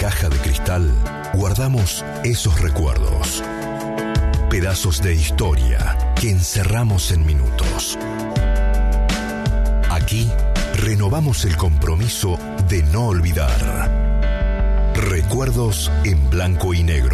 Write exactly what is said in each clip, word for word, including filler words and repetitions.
caja de cristal guardamos esos recuerdos. Pedazos de historia que encerramos en minutos. Aquí renovamos el compromiso de no olvidar. Recuerdos en blanco y negro.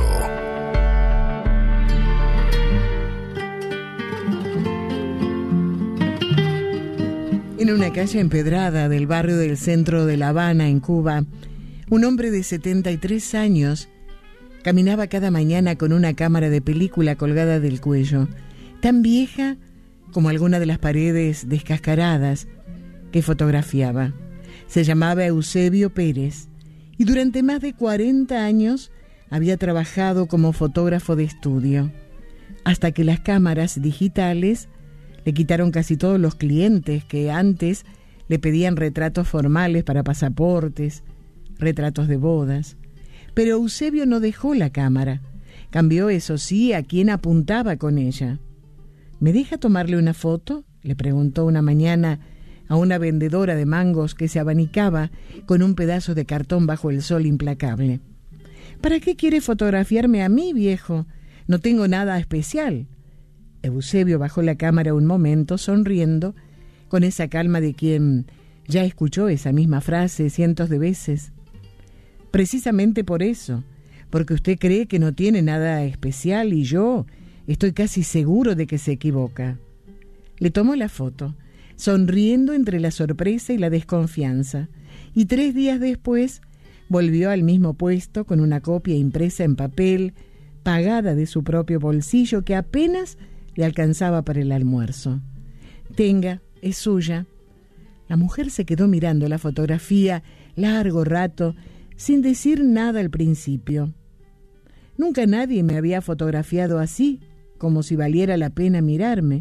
En una calle empedrada del barrio del centro de La Habana, en Cuba, un hombre de setenta y tres años caminaba cada mañana con una cámara de película colgada del cuello, tan vieja como alguna de las paredes descascaradas que fotografiaba. Se llamaba Eusebio Pérez y durante más de cuarenta años había trabajado como fotógrafo de estudio, hasta que las cámaras digitales le quitaron casi todos los clientes que antes le pedían retratos formales para pasaportes, retratos de bodas. Pero Eusebio no dejó la cámara. Cambió, eso sí, a quién apuntaba con ella. ¿Me deja tomarle una foto?, le preguntó una mañana a una vendedora de mangos que se abanicaba con un pedazo de cartón bajo el sol implacable. ¿Para qué quiere fotografiarme a mí, viejo? No tengo nada especial. Eusebio bajó la cámara un momento, sonriendo, con esa calma de quien ya escuchó esa misma frase cientos de veces. Precisamente por eso, porque usted cree que no tiene nada especial y yo estoy casi seguro de que se equivoca. Le tomó la foto, sonriendo entre la sorpresa y la desconfianza, y tres días después volvió al mismo puesto con una copia impresa en papel, pagada de su propio bolsillo, que apenas le alcanzaba para el almuerzo. Tenga, es suya. La mujer se quedó mirando la fotografía largo rato, sin decir nada al principio. Nunca nadie me había fotografiado así, como si valiera la pena mirarme.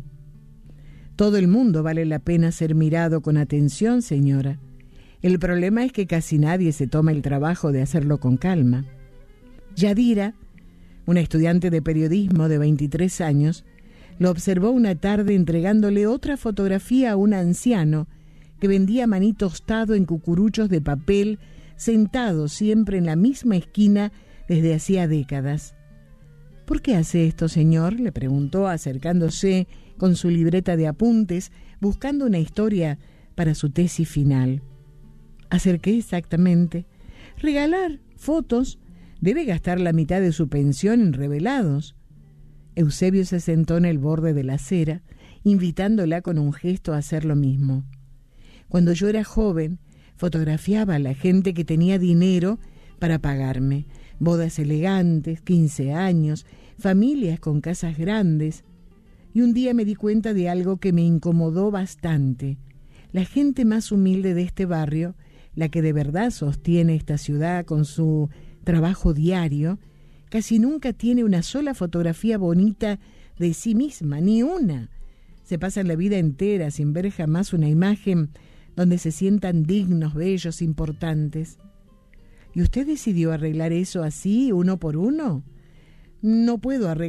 Todo el mundo vale la pena ser mirado con atención, señora. El problema es que casi nadie se toma el trabajo de hacerlo con calma. Yadira, una estudiante de periodismo de veintitrés años, lo observó una tarde entregándole otra fotografía a un anciano que vendía maní tostado en cucuruchos de papel, sentado siempre en la misma esquina desde hacía décadas. ¿Por qué hace esto, señor?, le preguntó, acercándose con su libreta de apuntes, buscando una historia para su tesis final. ¿Hacer qué exactamente? Regalar fotos. Debe gastar la mitad de su pensión en revelados. Eusebio se sentó en el borde de la acera, invitándola con un gesto a hacer lo mismo. Cuando yo era joven, fotografiaba a la gente que tenía dinero para pagarme. Bodas elegantes, quince años, familias con casas grandes. Y un día me di cuenta de algo que me incomodó bastante. La gente más humilde de este barrio, la que de verdad sostiene esta ciudad con su trabajo diario, casi nunca tiene una sola fotografía bonita de sí misma, ni una. Se pasan la vida entera sin ver jamás una imagen donde se sientan dignos, bellos, importantes. ¿Y usted decidió arreglar eso así, uno por uno? No puedo arreglar